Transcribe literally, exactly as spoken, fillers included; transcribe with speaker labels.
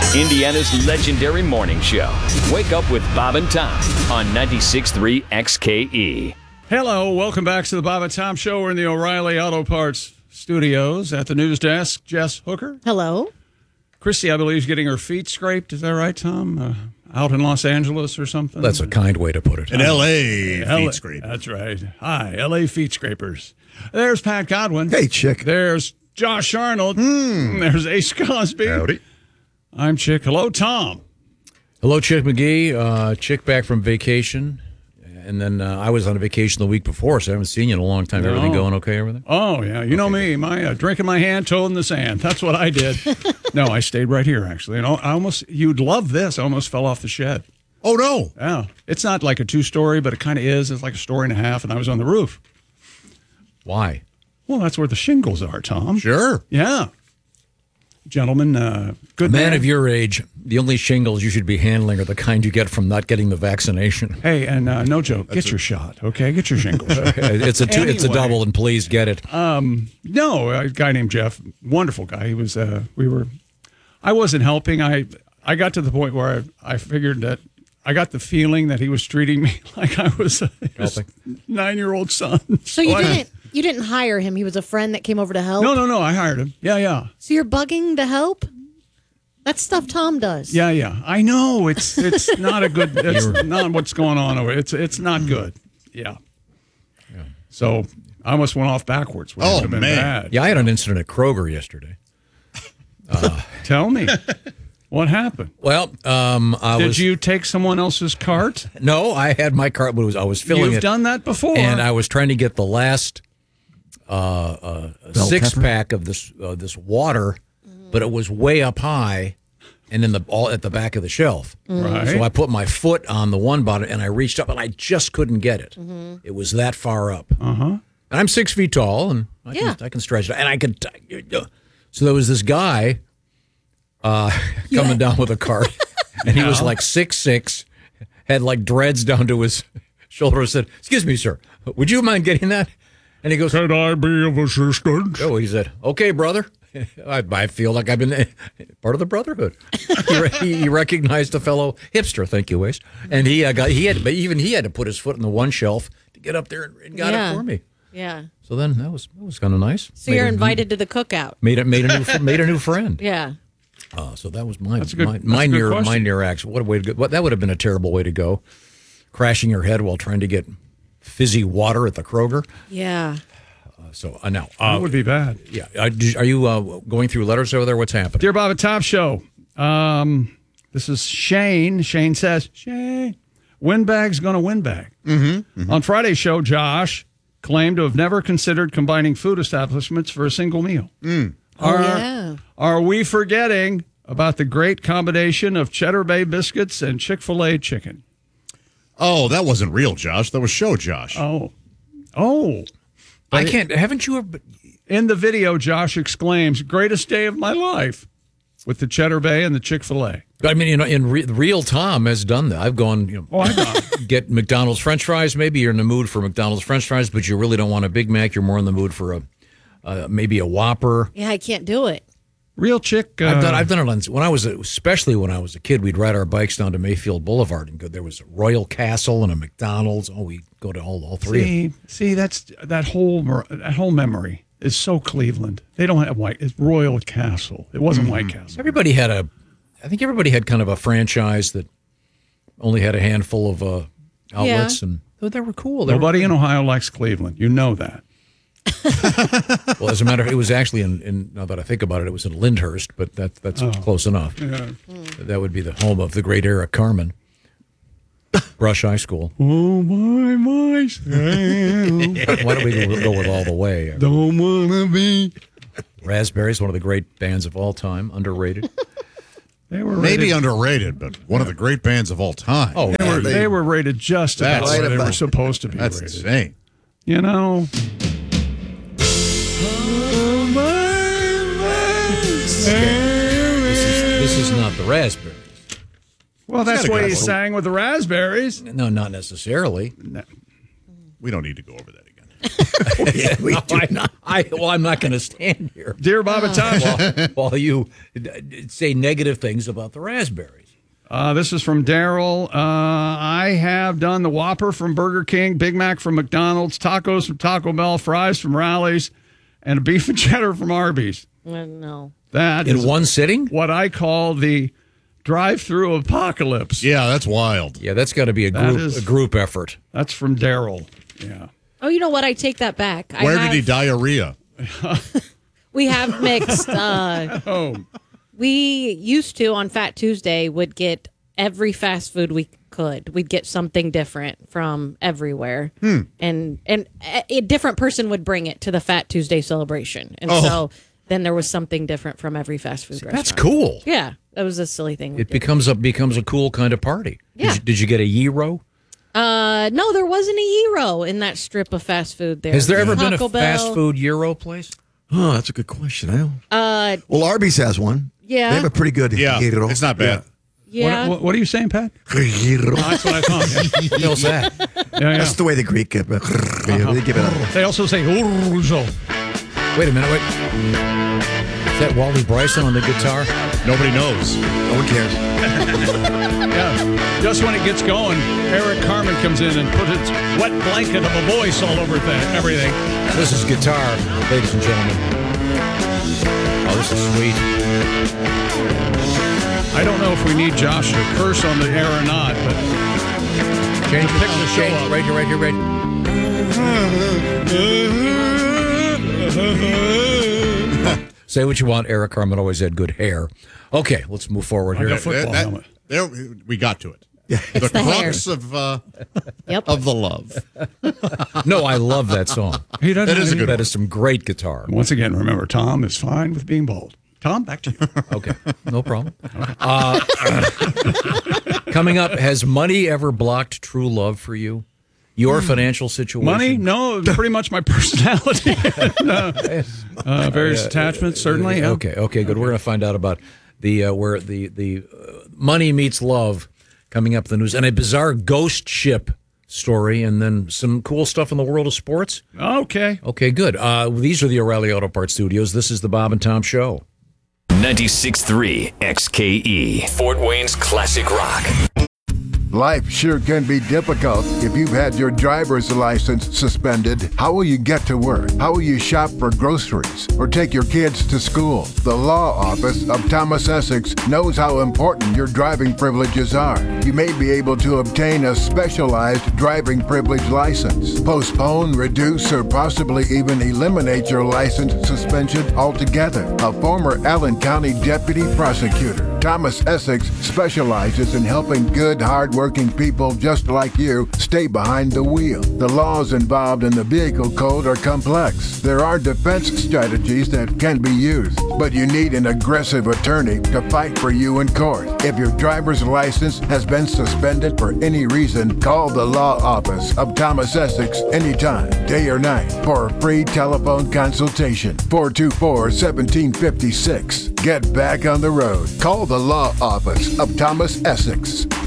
Speaker 1: Indiana's legendary morning show. Wake up with Bob and Tom on ninety-six point three X K E.
Speaker 2: Hello, welcome back to the Bob and Tom Show. We're in the O'Reilly Auto Parts studios at the news desk. Jess Hooker.
Speaker 3: Hello.
Speaker 2: Christy, I believe, is getting her feet scraped. Is that right, Tom? Uh, out in Los Angeles or something?
Speaker 4: That's a kind way to put it.
Speaker 5: An L A
Speaker 2: L A
Speaker 5: feet scrape.
Speaker 2: That's right. Hi, L A feet scrapers. There's Pat Godwin.
Speaker 6: Hey, Chick.
Speaker 2: There's Josh Arnold.
Speaker 5: Hmm.
Speaker 2: There's Ace Cosby.
Speaker 5: Howdy.
Speaker 2: I'm Chick. Hello, Tom.
Speaker 4: Hello, Chick McGee. Uh, Chick back from vacation. And then uh, I was on a vacation the week before, so I haven't seen you in a long time.
Speaker 2: No.
Speaker 4: Everything going okay over there?
Speaker 2: Oh, yeah. You know me. My uh, drink in my hand, toe in the sand. That's what I did. No, I stayed right here, actually. And I almost, you'd love this. I almost fell off the shed.
Speaker 5: Oh, no.
Speaker 2: Yeah. It's not like a two-story, but it kind of is. It's like a story and a half, and I was on the roof.
Speaker 4: Why?
Speaker 2: Well, that's where the shingles are, Tom.
Speaker 5: Sure.
Speaker 2: Yeah. Gentlemen, uh, good
Speaker 4: A man
Speaker 2: man.
Speaker 4: of your age, the only shingles you should be handling are the kind you get from not getting the vaccination.
Speaker 2: Hey, and uh, no joke, get your shot, okay? Get your shingles.
Speaker 4: It's a two, it's a
Speaker 2: Anyway.
Speaker 4: double, and please get it.
Speaker 2: Um, no, a guy named Jeff, wonderful guy. He was. Uh, we were. I wasn't helping. I I got to the point where I, I figured that I got the feeling that he was treating me like I was a his nine-year-old son.
Speaker 3: So you
Speaker 2: I-
Speaker 3: didn't you didn't hire him. He was a friend that came over to help.
Speaker 2: No, no, no. I hired him. Yeah, yeah,
Speaker 3: So you're bugging to help? That's stuff Tom does.
Speaker 2: yeah, yeah. I know it's it's not a good. It's not what's going on over. It's it's not good. Yeah. So I almost went off backwards. Which
Speaker 5: Oh,
Speaker 2: would have been
Speaker 5: man.
Speaker 2: bad.
Speaker 4: Yeah, I had an incident at Kroger yesterday.
Speaker 2: Tell me, what happened?
Speaker 4: Well, um, I
Speaker 2: Did
Speaker 4: was
Speaker 2: you take someone else's cart?
Speaker 4: no, I had my cart, but it was I was filling
Speaker 2: You've
Speaker 4: it,
Speaker 2: done that before.
Speaker 4: and I was trying to get the last uh, uh,
Speaker 6: Bell
Speaker 4: six
Speaker 6: pepper?
Speaker 4: pack of this uh, this water, but it was way up high, and in the all at the back of the shelf.
Speaker 2: Right.
Speaker 4: So I put my foot on the one button, and I reached up, and I just couldn't get it. It was that far up. Uh huh. And I'm six feet tall, and I
Speaker 3: Yeah.
Speaker 4: can I can stretch it, and I could. So there was this guy uh, coming down with a cart, and he was like six six, had like dreads down to his shoulder. I said, "Excuse me, sir, would you mind getting that?" And he goes,
Speaker 2: Could I be of assistance?
Speaker 4: "Oh," he said, "Okay, brother." I, I feel like I've been part of the brotherhood. he, re- he recognized a fellow hipster. Thank you, Waze. And he uh, got he had, but even he had to put his foot on the one shelf to get up there and, and got
Speaker 3: Yeah.
Speaker 4: it for me.
Speaker 3: Yeah.
Speaker 4: So then that was that was kind of nice.
Speaker 3: So
Speaker 4: Made
Speaker 3: you're
Speaker 4: a-
Speaker 3: invited to the cookout.
Speaker 4: Made a made a new fr- made a new friend.
Speaker 3: Yeah.
Speaker 4: Uh, so that was my
Speaker 2: That's a good-
Speaker 4: my,
Speaker 2: that's
Speaker 4: my
Speaker 2: a good
Speaker 4: near
Speaker 2: question.
Speaker 4: my near accident. What a way to go! What, that would have been a terrible way to go. Crashing your head while trying to get fizzy water at the Kroger.
Speaker 3: Yeah.
Speaker 4: So uh, now,
Speaker 2: That
Speaker 4: uh,
Speaker 2: would be bad.
Speaker 4: yeah, uh, did- are you uh, going through letters over there? What's happening?
Speaker 2: Dear Bob and Tom Show, um, this is Shane. Shane says, Shane, Windbag's going to windbag. Mm-hmm, mm-hmm. On Friday's show, Josh claimed to have never considered combining food establishments for a single meal.
Speaker 5: Mm.
Speaker 2: Are,
Speaker 3: Oh, yeah.
Speaker 2: are we forgetting about the great combination of Cheddar Bay biscuits and Chick-fil-A chicken?
Speaker 5: Oh, that wasn't real, Josh. That was show Josh.
Speaker 2: Oh, oh.
Speaker 4: I can't. Haven't you ever?
Speaker 2: In the video, Josh exclaims, greatest day of my life with the Cheddar Bay and the Chick-fil-A.
Speaker 4: I mean, you know, in re- real Tom has done that. I've gone, you know,
Speaker 2: Oh, I know.
Speaker 4: get McDonald's French fries. Maybe you're in the mood for McDonald's French fries, but you really don't want a Big Mac. You're more in the mood for a uh, maybe a Whopper.
Speaker 3: Yeah, I can't do it.
Speaker 2: Real chick. Uh,
Speaker 4: I've done. I've done it on, when I was, a, especially when I was a kid. We'd ride our bikes down to Mayfield Boulevard and go. There was a Royal Castle and a McDonald's. Oh, we go to all all three.
Speaker 2: See, see, that's that whole mer- that whole memory is so Cleveland. They don't have White. It's Royal Castle. It wasn't White Castle.
Speaker 4: Everybody had a. I think everybody had kind of a franchise that only had a handful of uh, outlets, and oh, they were cool. They were-
Speaker 2: Nobody in Ohio likes Cleveland. You know that.
Speaker 4: Well, as a matter of it was actually in, in, now that I think about it, it was in Lyndhurst, but that that's close enough. That would be the home of the great Eric Carmen. Brush High School.
Speaker 2: Oh my myself,
Speaker 4: Why don't we go, go with All the Way?
Speaker 2: don't wanna be.
Speaker 4: Raspberries, one of the great bands of all time, underrated.
Speaker 2: They were
Speaker 5: Maybe
Speaker 2: rated,
Speaker 5: underrated, but one of the great bands of all time.
Speaker 4: Oh,
Speaker 2: they were, they were rated just about
Speaker 5: That's
Speaker 2: where
Speaker 5: right
Speaker 2: they were
Speaker 6: about-
Speaker 2: supposed to be
Speaker 5: That's
Speaker 2: rated.
Speaker 5: insane.
Speaker 2: You know.
Speaker 4: this is, this is not the Raspberries.
Speaker 2: Well, that's
Speaker 5: gotta
Speaker 2: why
Speaker 5: go.
Speaker 2: he sang with the raspberries.
Speaker 4: No, not necessarily.
Speaker 5: We don't need to go over that again.
Speaker 4: we do not. I, well, I'm not going to stand here.
Speaker 2: Dear Bob and Tom.
Speaker 4: while, while you say negative things about the raspberries.
Speaker 2: Uh, this is from Daryl. Uh, I have done the Whopper from Burger King, Big Mac from McDonald's, tacos from Taco Bell, fries from Rally's, and a beef and cheddar from Arby's.
Speaker 3: Uh, no.
Speaker 2: That
Speaker 4: In
Speaker 2: is
Speaker 4: one sitting?
Speaker 2: what I call the drive-through apocalypse.
Speaker 5: Yeah, that's wild.
Speaker 4: Yeah, that's got to be a
Speaker 2: That
Speaker 4: group
Speaker 2: is-
Speaker 4: a group effort.
Speaker 2: That's from Daryl. Yeah.
Speaker 3: Oh, you know what? I take that back. I
Speaker 5: Where
Speaker 3: have,
Speaker 5: did he diarrhea?
Speaker 3: We have mixed. Uh,
Speaker 2: Oh,
Speaker 3: we used to on Fat Tuesday would get every fast food we could. We'd get something different from everywhere,
Speaker 5: Hmm.
Speaker 3: and and a, a different person would bring it to the Fat Tuesday celebration, and
Speaker 5: Oh.
Speaker 3: so then there was something different from every fast food restaurant.
Speaker 4: That's cool.
Speaker 3: Yeah, that was a silly thing. we
Speaker 4: It
Speaker 3: did.
Speaker 4: becomes a becomes a cool kind of party.
Speaker 3: Yeah.
Speaker 4: Did you, did you get a gyro?
Speaker 3: Uh, no, there wasn't a gyro in that strip of fast food there.
Speaker 4: Has there ever been a
Speaker 3: Taco
Speaker 4: fast
Speaker 3: Bell.
Speaker 4: food gyro place?
Speaker 6: Oh, that's a good question. I don't.
Speaker 3: Uh,
Speaker 6: Well, Arby's has one.
Speaker 3: yeah,
Speaker 6: They have a pretty good
Speaker 5: Yeah,
Speaker 6: gyro.
Speaker 5: it's not bad.
Speaker 3: yeah.
Speaker 2: what, what, what are you saying, Pat?
Speaker 6: Gyro.
Speaker 2: That's what I thought. Yeah,
Speaker 4: Feels that.
Speaker 2: yeah, yeah.
Speaker 6: That's the way the Greek give it. They give it a,
Speaker 2: They also say Urzo.
Speaker 4: Wait a minute. Wait. Is that Wally Bryson on the guitar?
Speaker 5: Nobody knows.
Speaker 6: no one cares.
Speaker 2: Yeah. Just when it gets going, Eric Carmen comes in and puts its wet blanket of a voice all over th- everything.
Speaker 4: This is guitar, ladies and gentlemen. Oh, this is sweet.
Speaker 2: I don't know if we need Josh to curse on the air or not, but
Speaker 4: Change
Speaker 2: pick the show
Speaker 4: change.
Speaker 2: up.
Speaker 4: Right here, right here, right. Say what you want. Eric Carmen always had good hair. Okay, let's move forward
Speaker 2: I
Speaker 4: here.
Speaker 2: got football
Speaker 5: That-
Speaker 2: helmet.
Speaker 5: there, we got to it. The
Speaker 3: the hair.
Speaker 5: crux of uh,
Speaker 3: Yep.
Speaker 5: of the love.
Speaker 4: No, I love that song.
Speaker 2: He doesn't.
Speaker 5: That is a
Speaker 2: he-
Speaker 5: good
Speaker 4: That is some great guitar.
Speaker 2: Once again, remember, Tom is fine with being bald. Tom, back to you.
Speaker 4: Okay, no problem. Uh, coming up, has money ever blocked true love for you? Your financial situation?
Speaker 2: Money? No, pretty much my personality. and, uh, uh, various attachments, certainly. Yeah.
Speaker 4: Okay, okay, good. We're going to find out about the uh, where the the uh, money meets love coming up in the news, and a bizarre ghost ship story, and then some cool stuff in the world of sports.
Speaker 2: Okay.
Speaker 4: Okay, good. Uh, these are the O'Reilly Auto Parts Studios. This is the Bob and Tom Show.
Speaker 1: ninety-six point three X K E, Fort Wayne's classic rock.
Speaker 7: Life sure can be difficult if you've had your driver's license suspended. How will you get to work? How will you shop for groceries or take your kids to school? The law office of Thomas Essex knows how important your driving privileges are. You may be able to obtain a specialized driving privilege license, postpone, reduce, or possibly even eliminate your license suspension altogether. A former Allen County deputy prosecutor, Thomas Essex specializes in helping good, hard-working people just like you stay behind the wheel. The laws involved in the vehicle code are complex. There are defense strategies that can be used, but you need an aggressive attorney to fight for you in court. If your driver's license has been suspended for any reason, call the law office of Thomas Essex anytime, day or night, for a free telephone consultation. four two four, one seven five six. Get back on the road. Call the law office of Thomas Essex.